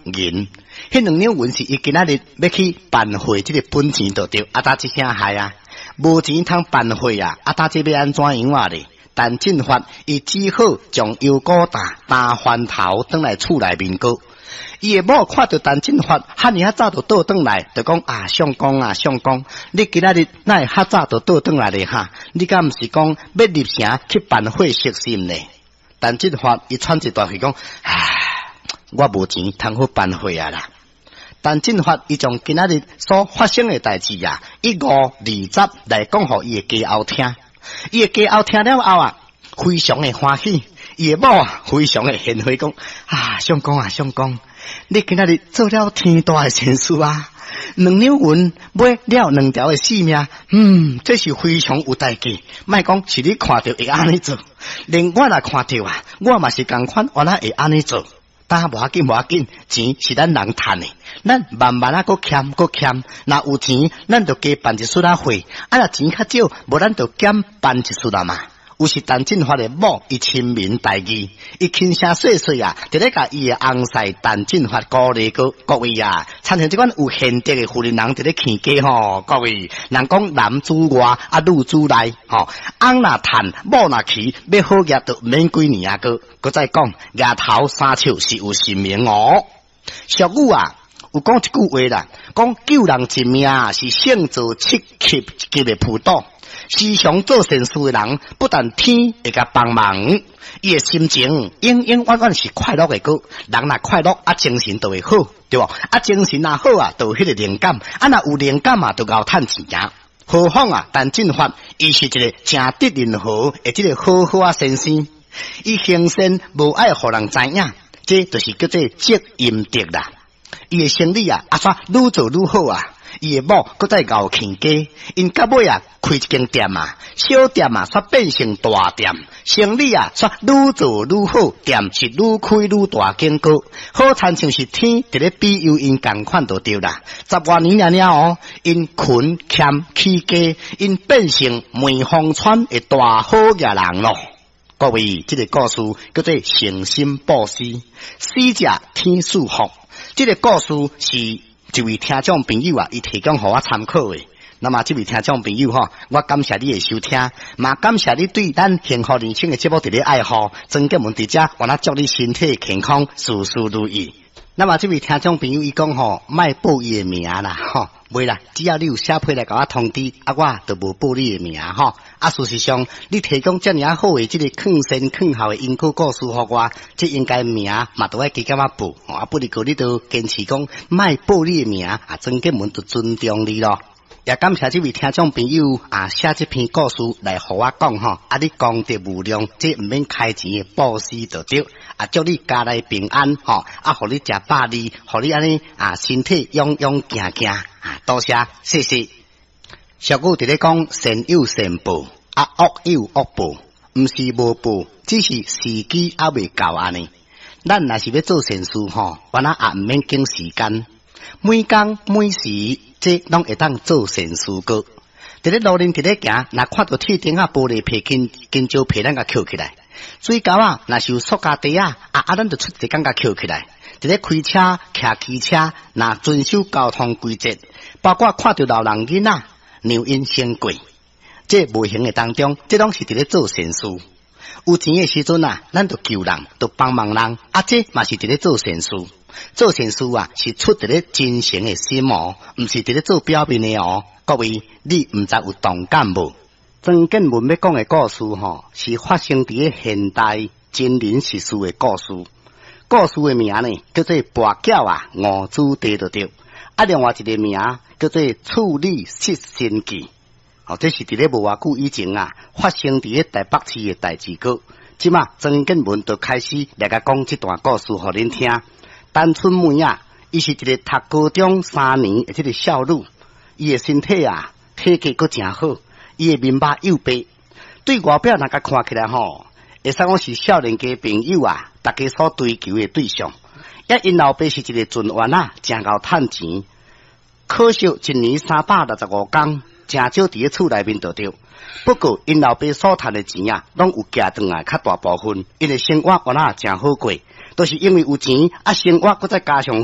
银。迄2两银是伊今仔日要去办会，这个本钱就对。搭一声害啊，无钱通办会啊，搭这要安怎样啊咧？但进发伊只好将腰鼓打翻头，转来厝内面过。伊的某看到陈进发哈尼较早就倒转来，就讲啊，相公啊，相公，你今仔日哪会较早就倒转来咧哈？你敢毋是讲要入城去办会实心呢？陈进发伊喘一大气讲，我无钱通好办会啊啦。陈进发伊将今仔日所发生的代志啊，1、5、20来讲互伊的家后听。伊的家后听了后啊，非常的欢喜。伊的某啊，非常的贤惠讲啊，相公啊，相公，你今仔日做了天大的善事啊！2两银买了2条的性命，这是非常有代价。莫讲是你看到会安尼做，连我若看到啊，我嘛是共款，原来会安尼做。但无要紧，无要紧，钱是咱人赚的，咱慢慢啊，搁欠，若有钱，咱就加办一出啊会，若钱较少，无咱就减办一出啦嘛。有时陈进发的某伊亲民大义，伊轻声细细啊，伫咧甲伊的翁婿陈进发鼓励各位啊，参像即款有贤德的妇人人伫咧劝家吼，各位人讲男主外女主内吼，翁若趁某若起，要好业就免几年啊个，搁再讲牙头三笑是有神明哦。俗语啊有讲一句话啦，讲救人一命是胜造7級一级的普渡。时常做善事的人，不但天会甲帮忙，伊的心情永远是快乐的个。人若快乐，精神就会好，对不？精神若好啊，就有迄个灵感，若有灵感啊，就熬趁钱啊。何况啊，陈进发伊是一个正德人和的这个好先生，伊行善无爱互人知影，这就是叫做积阴德啦。伊的生意啊，愈做愈好啊。伊的某搁再熬劝家，因到尾啊开一间店啊，小店啊煞变成大店，生意啊煞愈做愈好，店是愈开愈大间个，好参像是天伫咧庇佑因共款就对啦。10多年了哦，因勤俭起家，因变成梅芳川的大好业人咯。各位，这个故事叫做诚心布施，施者天赐福。这个故事是一位听众朋友啊，伊提供互我参考的。那么这位听众朋友吼，我感谢你的收听，嘛感谢你对咱幸福人生的节目的爱好。曾建文伫遮，我那祝你身体健康，事事如意。那么这位听众朋友伊讲吼，莫报伊的名啦吼，袂啦，只要你有写批来甲我通知，我就无报你的名吼。事实上，你提供遮尔好的这个劝善劝孝的因果故事互我，这应该名嘛都爱加减报。不离个你都坚持讲莫报你的名，曾建文就尊重你咯。也感谢这位听众朋友写这篇故事来互我讲吼，你功德无量，这毋免开钱的布施就对。祝你家内平安吼，互你食饱哩，互你安尼身体勇勇健健多谢，谢谢。俗语伫咧讲善有善报，恶有恶报，毋是无报，只是时机未到安尼。咱若是要做善事吼，原来毋免经时间，每工每时这拢会当做善事个。伫咧路面伫咧行，若看到铁顶玻璃皮金蕉皮，咱甲捡起来；水沟若是有塑胶袋咱就出一工甲捡起来。伫咧开车、骑机车，若遵守交通规则，包括看到老人囡仔让因先过，这无形的当中，这拢是伫咧做善事。有钱的时阵咱就救人，就帮忙人，这嘛是伫咧做善事。做善事是出伫咧真诚的心哦，毋是伫咧做表面的哦。各位，你毋知有同感无？曾建文要讲的故事是发生伫咧现代真人实事的故事。故事的名呢叫做《跋筊五子地》就对。另外一个名叫做《处理失身记》。这是伫咧无偌久以前发生伫咧台北市的代志个。即马曾建文就开始来甲讲这段故事互恁听。陈春妹伊是一个读高中3年的这个少女，伊的身体体格阁真好，伊的面目又白，对外表若甲看起来会使讲是少年家朋友大家所追求的对象。因老爸是一个军员真够趁钱，可惜1年365天，真少伫咧厝内面就对。不过因老爸所赚的钱拢有寄转来较大部分，因的生活原来真好过。都是因为有钱生活搁再加上